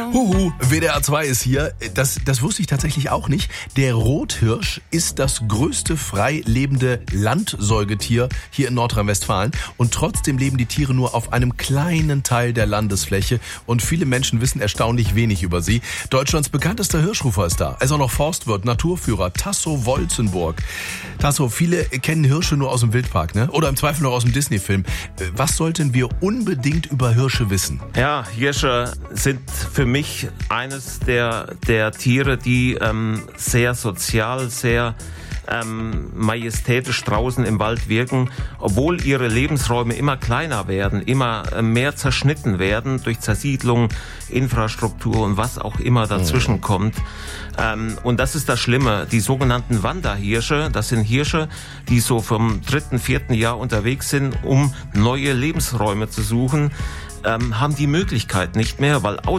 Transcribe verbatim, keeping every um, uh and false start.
Huhu, W D R zwei ist hier. Das, das wusste ich tatsächlich auch nicht. Der Rothirsch ist das größte frei lebende Landsäugetier hier in Nordrhein-Westfalen. Und trotzdem leben die Tiere nur auf einem kleinen Teil der Landesfläche. Und viele Menschen wissen erstaunlich wenig über sie. Deutschlands bekanntester Hirschrufer ist da. Er ist auch noch Forstwirt, Naturführer, Tasso Wolzenburg. Tasso, viele kennen Hirsche nur aus dem Wildpark, ne? Oder im Zweifel noch aus dem Disney-Film. Was sollten wir unbedingt über Hirsche wissen? Ja, Hirsche sind für mich eines der, der Tiere, die ähm, sehr sozial, sehr ähm, majestätisch draußen im Wald wirken, obwohl ihre Lebensräume immer kleiner werden, immer äh, mehr zerschnitten werden durch Zersiedlung, Infrastruktur und was auch immer dazwischen mhm. kommt. Ähm, und das ist das Schlimme. Die sogenannten Wanderhirsche, das sind Hirsche, die so vom dritten, vierten Jahr unterwegs sind, um neue Lebensräume zu suchen, ähm, haben die Möglichkeit nicht mehr, weil